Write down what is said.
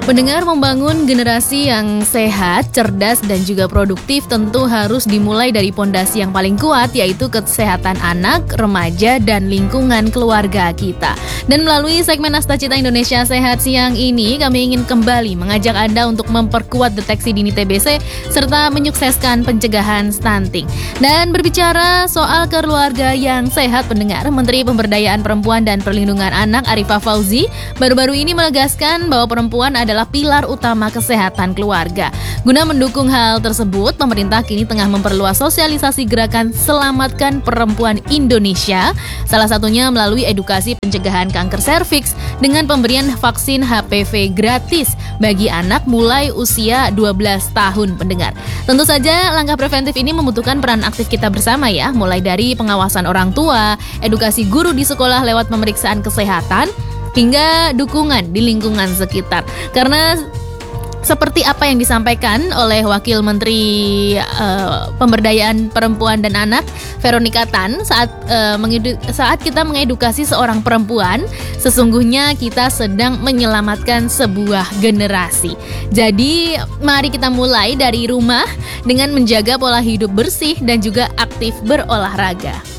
Pendengar, membangun generasi yang sehat, cerdas, dan juga produktif tentu harus dimulai dari pondasi yang paling kuat, yaitu kesehatan anak, remaja, dan lingkungan keluarga kita. Dan melalui segmen Astacita Indonesia Sehat siang ini, kami ingin kembali mengajak Anda untuk memperkuat deteksi dini TBC serta menyukseskan pencegahan stunting. Dan berbicara soal keluarga yang sehat, pendengar, Menteri Pemberdayaan Perempuan dan Perlindungan Anak Arifah Fauzi baru-baru ini menegaskan bahwa perempuan adalah pilar utama kesehatan keluarga. Guna mendukung hal tersebut, pemerintah kini tengah memperluas sosialisasi gerakan Selamatkan Perempuan Indonesia, salah satunya melalui edukasi pencegahan kanker serviks dengan pemberian vaksin HPV gratis bagi anak mulai usia 12 tahun, pendengar. Tentu saja langkah preventif ini membutuhkan peran aktif kita bersama ya, mulai dari pengawasan orang tua, edukasi guru di sekolah lewat pemeriksaan kesehatan, hingga dukungan di lingkungan sekitar. Karena seperti apa yang disampaikan oleh Wakil Menteri Pemberdayaan Perempuan dan Anak Veronica Tan saat kita mengedukasi seorang perempuan, sesungguhnya kita sedang menyelamatkan sebuah generasi. Jadi mari kita mulai dari rumah dengan menjaga pola hidup bersih dan juga aktif berolahraga.